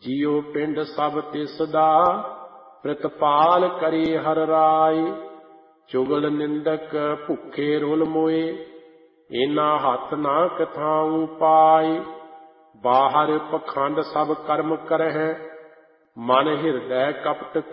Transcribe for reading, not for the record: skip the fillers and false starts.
जियो पिंड सब तिसदा प्रतिपाल करे हर राय। चुगल निंदक भुखे रुल मोए इना हथ ना कथाऊं पाए। बाहर पखंड सब कर्म करह मन हृदय कपट